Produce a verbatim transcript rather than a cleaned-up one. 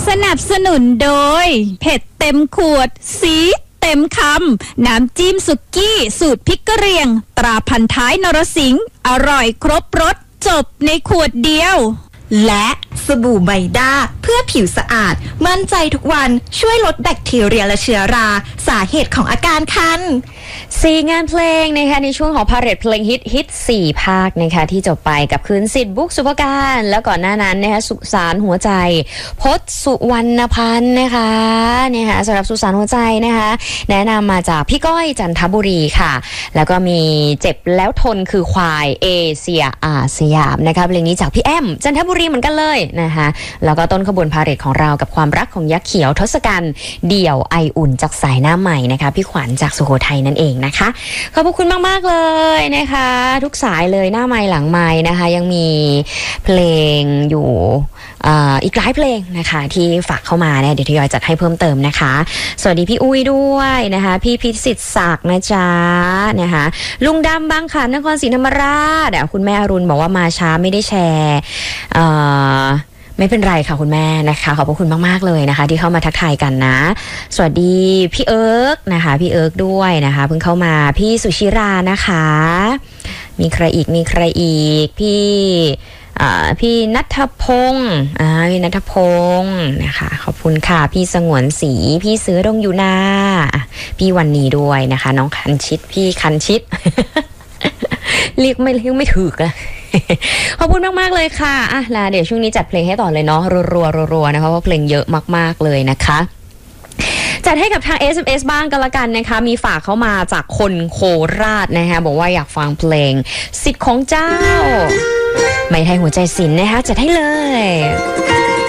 สนับสนุนโดยเผ็ดเต็มขวดสีเต็มคำน้ำจิ้มสุกี้สูตรพริกกะเหรี่ยงตราพันท้ายนรสิงห์อร่อยครบรสจบในขวดเดียวและสบู่ไบด้าเพื่อผิวสะอาดมั่นใจทุกวันช่วยลดแบคทีเรียและเชื้อราสาเหตุของอาการคันสี่งานเพลงนะคะในช่วงของพาเหรดเพลงฮิตฮิตสี่ภาคนะคะที่จบไปกับคืนสิทธิ์บุ๊กสุภการแล้วก่อนหน้านั้นนะคะสุสานหัวใจพจน์สุวรรณพันธ์นะคะนะคะสำหรับสุสานหัวใจนะคะแนะนำมาจากพี่ก้อยจันทบุรีค่ะแล้วก็มีเจ็บแล้วทนคือควายเอเชียอาสยามนะคะเพลงนี้จากพี่แอมจันทบุรีเหมือนกันเลยนะคะแล้วก็ต้นขบวนพาเหรดของเรากับความรักของยักษ์เขียวทศกัณฐ์เดี่ยวไออุ่นจากสายหน้าใหม่นะคะพี่ขวัญจากสุโขทัยนั่นเองนะคะขอบคุณมากๆเลยนะคะทุกสายเลยหน้าไมค์หลังไมค์นะคะยังมีเพลงอยู่อีกหลายเพลงนะคะที่ฝากเข้ามาเนี่ยเดี๋ยวทยอยจัดให้เพิ่มเติมนะคะสวัสดีพี่อุ้ยด้วยนะคะพี่พิสิทธิ์ศักดิ์นะจ๊ะนะคะลุงดำบางขันนครศรีธรรมราชคุณแม่อรุณบอกว่ามาช้าไม่ได้แชร์ไม่เป็นไรค่ะคุณแม่นะคะขอบพระคุณมากๆเลยนะคะที่เข้ามาทักทายกันนะสวัสดีพี่เอิร์กนะคะพี่เอิร์กด้วยนะคะเพิ่งเข้ามาพี่สุชิรานะคะมีใครอีกมีใครอีกพี่พี่ณัฐพงศ์พี่ณัฐพงศ์นะคะขอบคุณค่ะพี่สงวนศรีพี่เสือดงอยู่นาพี่วันนี้ด้วยนะคะน้องคันชิดพี่คันชิด เรียกไม่เรียกไม่ถูกอะขอบคุณมากๆเลยค่ะอ่ะแล้วเดี๋ยวช่วงนี้จัดเพลงให้ต่อเลยเนาะรัวๆรัวๆนะคะเพราะเพลงเยอะมากๆเลยนะคะจัดให้กับทาง เอส เอ็ม เอส บ้างกันละกันนะคะมีฝากเข้ามาจากคนโคราชนะคะบอกว่าอยากฟังเพลงสิทธิ์ของเจ้าไม่ไทยหัวใจศิลป์นะคะจัดให้เลย